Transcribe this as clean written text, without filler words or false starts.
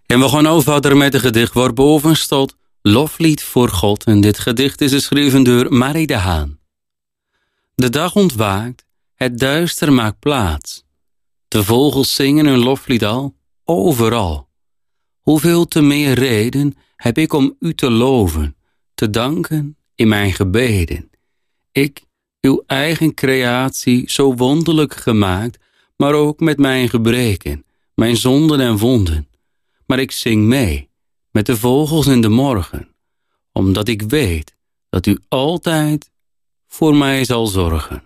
En we gaan nou verder met een gedicht waar boven staat Loflied voor God. En dit gedicht is geschreven door Marie de Haan. De dag ontwaakt, het duister maakt plaats. De vogels zingen hun loflied al, overal. Hoeveel te meer reden heb ik om u te loven, te danken in mijn gebeden. Ik, uw eigen creatie, zo wonderlijk gemaakt, maar ook met mijn gebreken, mijn zonden en wonden. Maar ik zing mee, met de vogels in de morgen, omdat ik weet dat u altijd voor mij zal zorgen.